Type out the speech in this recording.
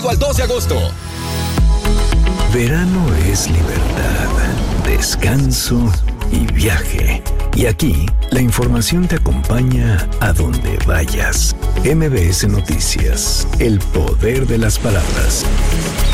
válido al 2 de agosto. Verano es libertad, descanso y viaje. Y aquí, la información te acompaña a donde vayas. MBS Noticias, el poder de las palabras.